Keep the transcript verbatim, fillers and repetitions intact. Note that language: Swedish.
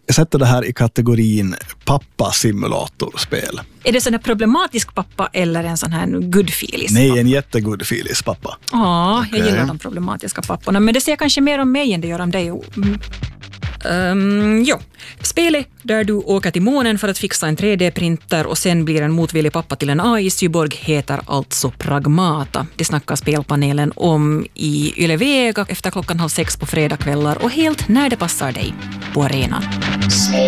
Jag sätter det här i kategorin pappa-simulatorspel. Är det sån här problematisk pappa eller en sån här gudfilis? Nej, en jättegudfilis pappa. Ja, okay. Jag gillar de problematiska papporna. Men det ser kanske mer om mig än det gör om dig. Mm. Um, jo. Spelet där du åker till månen för att fixa en tre D-printer och sen blir en motvillig pappa till en A I-cyborg heter alltså Pragmata. Det snackar spelpanelen om i Yle Vega efter klockan halv sex på fredagskvällar och helt när det passar dig på arenan.